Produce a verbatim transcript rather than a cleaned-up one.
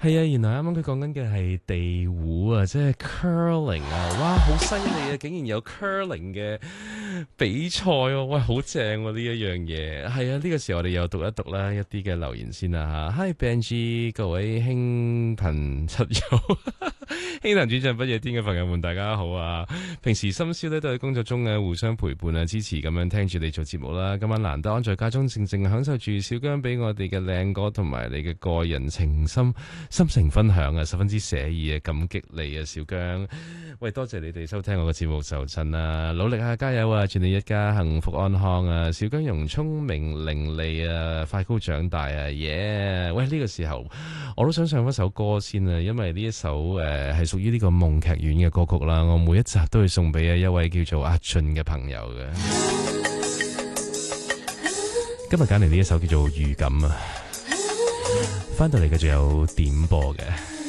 係啊，原來啱啱佢講緊嘅係地壺啊，即係 curling 啊，哇，好犀利啊！竟然有 curling 嘅比賽喎，喂，好正喎呢一樣嘢。係啊，呢個時候我哋又讀一讀啦一啲嘅留言先啦吓。Hi Benji，各位兄朋七友，輕談轉賬不夜天嘅朋友們，大家好啊！平時深宵咧都喺工作中啊，互相陪伴啊，支持咁樣聽住你做節目啦。今晚難得安在家中，靜靜享受住小姜俾我哋嘅靚歌同埋你嘅個人情深。心情分享啊，十分之寫意啊，感激你啊，小姜。喂，多謝你哋收聽我嘅節目就親啊，努力啊，加油啊，祝你一家幸福安康啊，小姜容聰明伶俐啊，快高長大啊，耶、yeah！喂，呢、這個時候我都想唱一首歌先啊，因為呢一首誒係屬於呢個夢劇院嘅歌曲啦，我每一集都會送俾啊一位叫做阿俊嘅朋友嘅。今日揀嚟呢一首叫做預感啊。翻到嚟嘅仲有點播嘅。